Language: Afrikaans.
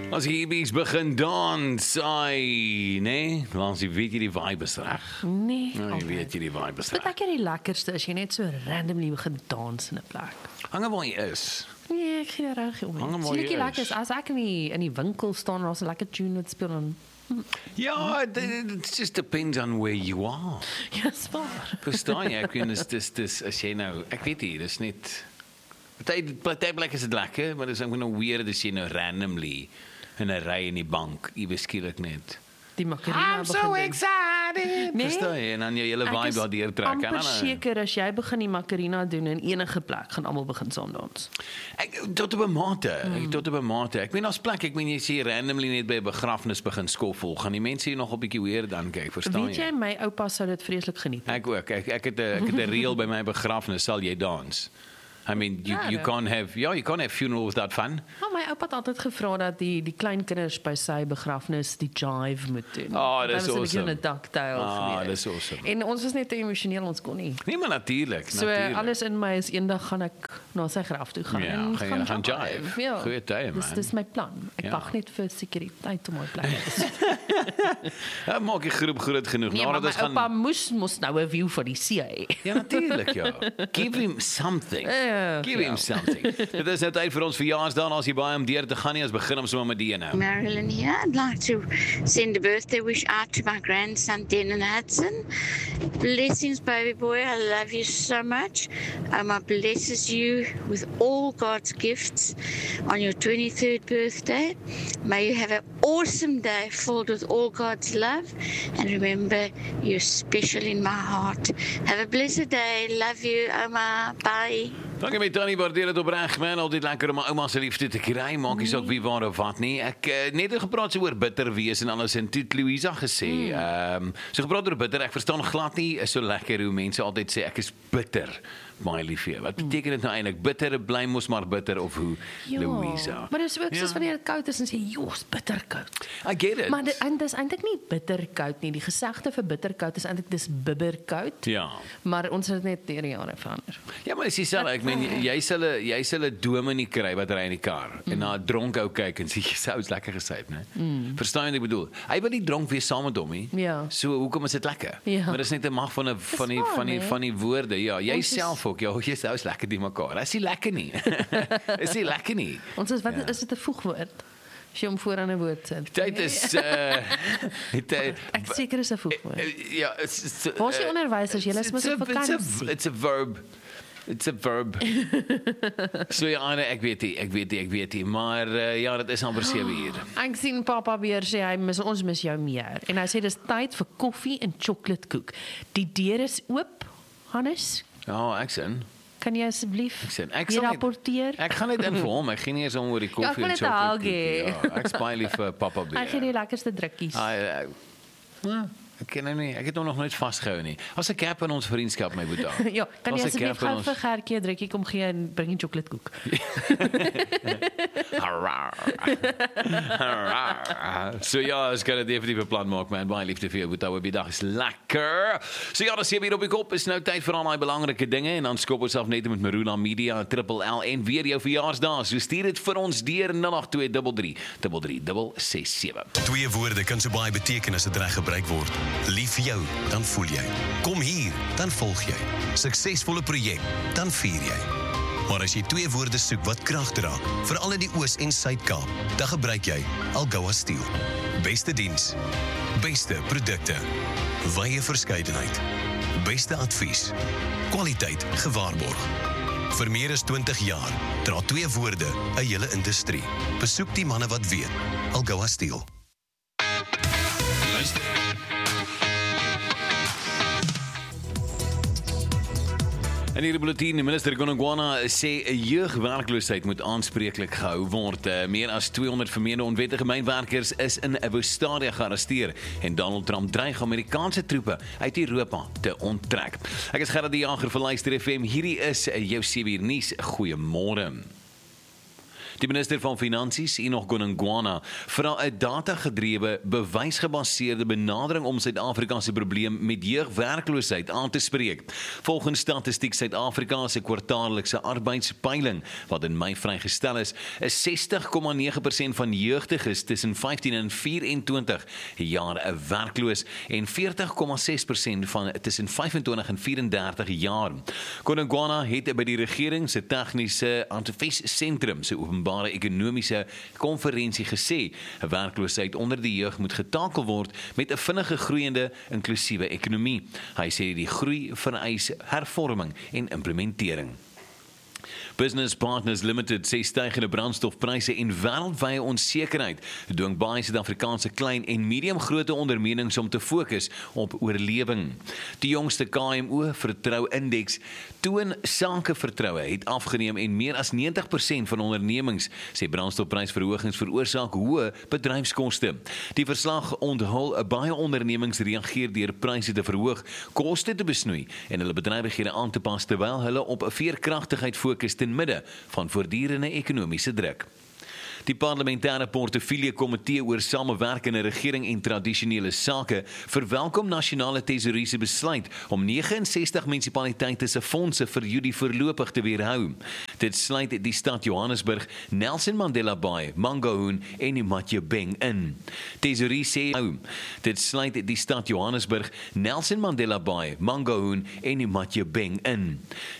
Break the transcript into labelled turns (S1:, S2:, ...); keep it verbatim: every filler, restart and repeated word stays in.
S1: As hierbies begin dans, ai, nee, Lans, jy weet jy die vibe is reg.
S2: Nee,
S1: Nou, jy weet jy die vibe is
S2: Dit
S1: reg.
S2: is lekker die lekkerste as jy net so randomly begin dans in 'n plek.
S1: Hang waar jy is.
S2: Nee, ek gee reg om.
S1: Hang maar
S2: Sien ek
S1: jy
S2: die lekker
S1: is.
S2: is as ek in die in die winkel staan en ons 'n lekker tune wat speel dan
S1: Ja, it, it just depends on where you are.
S2: ja, spaar.
S1: Verstaan jy? Ek weet, dis, dis, dis, as jy nou, ek weet nie, dis net, party, party plek is dit lekker, maar dis ook nou weird as jy nou randomly in 'n ry in die bank, iewes skielik net.
S2: Die makarena begin doen.
S1: excited!
S2: Nee,
S1: Verstaan jy? En dan jou hele
S2: Ek
S1: vibe
S2: is
S1: daar deurtrek. En
S2: amper
S1: dan,
S2: seker as jy begin die makarena doen in enige plek, gaan almal begin saam dans.
S1: Ek, tot op 'n mate, ek, tot op 'n mate. Ek meen as plek, ek meen jy sê randomly net by 'n begrafnis begin skoffel, gaan die mense hier nog 'n bietjie weer dan kyk, verstaan
S2: Weet jy, my oupa sou dit vreeslik geniet.
S1: Ek ook. Ek ek het 'n ek het 'n reël by my begrafnis, sal jy dans. I mean, you
S2: Ja,
S1: you
S2: ja.
S1: can't have, ja, you can't have funeral without fun.
S2: Ja, my oupa het altyd gevra dat die die klein kinders by sy begrafnis die jive moet doen.
S1: Oh, dis
S2: Dit was 'n bietjie
S1: awesome.
S2: 'n ducktail
S1: Ah,
S2: geweest.
S1: dis awesome.
S2: En ons was net te emosioneel, ons kon nie.
S1: Nee, maar natuurlik,
S2: So
S1: natuurlik.
S2: alles in my is eendag gaan ek na sy graf toe gaan
S1: Ja,
S2: en
S1: gaan jy gaan jive.
S2: Ja.
S1: Goeie tye,
S2: Dis
S1: man.
S2: dis my plan. Ek
S1: Ja.
S2: wag net vir sekuriteit om my plek te sit.
S1: Ja, maak die groep groot genoeg.
S2: Nee,
S1: Nou,
S2: maar my
S1: dat ons
S2: oupa moes mos nou 'n view van die see hê.
S1: Ja, natuurlik, ja. Give him something.
S2: Ja,
S1: Give him
S2: ja.
S1: something. Dit is nou tyd vir ons verjaarsdag, as jy baie om deur te gaan nie, ons begin om sommer met die ene.
S3: Marilyn here. I'd like to send a birthday wish out to my grandson, Denon Hudson. Blessings, baby boy. I love you so much. Oma blesses you with all God's gifts on your twenty-third birthday. May you have an awesome day filled with all God's love. And remember, you're special in my heart. Have a blessed day. Love you, Oma. Bye.
S1: Dankie my Tannie, waardeer dit opreg, man. Altyd lekker om my ouma se liefde te kry. Maak nie saak wie waar of wat nie. Ek uh, net het gepraat so oor bitter wees en alles en toe het Louisa gesê, ehm, um, so gepraat oor bitter. Ek verstaan glad nie is so lekker hoe mense altyd sê ek is bitter. My liefie. Wat beteken dit nou eintlik? Bitter bly mos maar bitter of hoe Louisa?
S2: Maar dis ook soos
S1: Ja.
S2: wanneer dit koud is en sê, "Jos, bitterkoud."
S1: I get it.
S2: Maar dit en dis eintlik nie bitterkoud nie. Die gesegde vir bitterkoud is eintlik dis bibberkoud.
S1: Ja.
S2: Maar ons het dit net deur die jare verander.
S1: Ja, maar dis dieselfde. Ek meen jy- jy sal 'n jy sal 'n dome nie kry wat ry in die kar en na 'n dronk ou kyk en sê jy sou's lekker gesyp, né? Mm. Verstaan jy wat ek bedoel? Hy wil nie dronk wees saam met hom nie.
S2: Ja.
S1: So hoekom is dit lekker?
S2: Ja.
S1: Maar dis net 'n mag van 'n van die
S2: waar,
S1: van die
S2: nee.
S1: van die woorde. Ja, jy
S2: Ons is-
S1: self ook. Ja, jy sou's lekker die mekaar. Dis nie lekker nie. Is nie lekker nie.
S2: Ons is wat
S1: Ja.
S2: is dit 'n voegwoord? As jy hom voor aan 'n woord sit.
S1: Dit is uh dit uh,
S2: Ek seker is 'n voegwoord.
S1: ja, it's, it's
S2: Waar is die onderwysers? Julle is mos op
S1: It's a,
S2: vakansie.
S1: it's a verb. It's a verb. So ja, nee, ek weet nie, ek weet nie, ek weet nie, maar uh, ja, dit is amper sewe uur.
S2: Ek sien Papa weer sê hy mis ons mis jou meer. En hy sê dis tyd vir koffie en chocoladekoek. Die deur is oop. Hannes,
S1: Ja, ek sien.
S2: kan jy asseblief
S1: Ek sien. Ek
S2: hier
S1: sal net-
S2: rapporteer?
S1: Ek gaan net in vir hom. Ek gee nie eens om oor die
S2: Ja, ek
S1: koffie
S2: wil
S1: en
S2: net 'n
S1: chocolate.
S2: huggie.
S1: Ja, ek spaar lief vir Papa
S2: Hy gee
S1: Beer.
S2: die lekkerste drukkies.
S1: Hy ja, ek ken hom nie. Ek het hom nog nooit vasgehou nie. As 'n cap in ons vriendskap my boetie.
S2: Ja, kan jy
S1: As 'n
S2: asseblief
S1: cap in
S2: gou
S1: ons-
S2: vir Gertjie 'n drukkie kom gee en bring 'n chocoladekoek?
S1: So ja, ons kan 'n definitiewe plan maak, man. Baie liefde vir jou, boetie. Op die dag is lekker. So ja, dan sien we hier op die kop. Is nou tyd vir al daai belangrike dinge en dan skop ons self net met Maruna Media, Triple L en weer jou verjaarsdag. So stuur dit vir ons deur nul agt twee drie drie drie drie drie ses sewe.
S4: Twee woorde kan so baie beteken as dit reg gebruik word. Lief vir jou, dan voel jy. Kom hier, dan volg jy. Suksesvolle projek, dan vier jy. Maar as jy twee woorde soek wat krag dra, veral in die Oos en Suid-Kaap, dan gebruik jy Algoa Steel. Beste diens, beste produkte, wye verskeidenheid, beste advies, kwaliteit gewaarborg. Vir meer as twintig jaar dra twee woorde 'n hele industrie. Besoek die manne wat weet. Algoa Steel. Luister.
S1: En hier die bulletin, minister Gonogwana sê 'n jeugwerkloosheid moet aanspreeklik gehou word. Uh, meer as tweehonderd vermeende onwettige mynwerkers is in Abu-Stadia gearresteer en Donald Trump dreig Amerikaanse troepe uit Europa te onttrek. Ek is Gerard die Jager vir Luister F M. Hierdie is uh, jou sewe uur nuus. Goeiemôre. Die minister van Finansies, Enoch Godongwana, vra 'n data-gedrewe, bewysgebaseerde benadering om Suid-Afrika se probleem met jeugwerkloosheid aan te spreek. Volgens Statistiek Suid-Afrika se kwartaallikse arbeidspeiling, wat in Mei vrygestel is, is sestig komma nege persent van jeugdiges tussen vyftien en vyf en twintig jaar werkloos en veertig komma ses persent van tussen vyf en twintig en vyf en dertig jaar. Godongwana het by die regering se tegniese Antives Sentrum se openbare ekonomiese konferensie gesê, werkloosheid onder die jeug moet getakel word met 'n vinnige groeiende inklusiewe ekonomie. Hy sê die groei vereis hervorming en implementering. Business Partners Limited sê stygende brandstofpryse en wêreldwye onsekerheid dwing baie Suid-Afrikaanse klein en medium-grootte ondernemings om te fokus op oorlewing. Die jongste K M O vertrou-indeks toon sakevertroue het afgeneem en meer as negentig persent van ondernemings sê brandstofprysverhogings veroorsaak hoë bedryfskoste. Die verslag onthul baie ondernemings reageer deur pryse te verhoog, koste te besnoei en hulle bedrywighede aan te pas terwyl hulle op veerkragtigheid fokus ten midde van voortdurende ekonomiese druk. Die parlementêre portefeulje komitee oor samewerkende regering en tradisionele sake verwelkom nasionale tesourier se besluit om neges en sestig munisipaliteite se fondse vir Julie voorlopig te weerhou. Dit sluit die stad Johannesburg, Nelson Mandela Bay, Mangaung en Matyebeng in. Tesourier sê hou. Dit sluit die stad Johannesburg, Nelson Mandela Bay, Mangaung en Matyebeng in.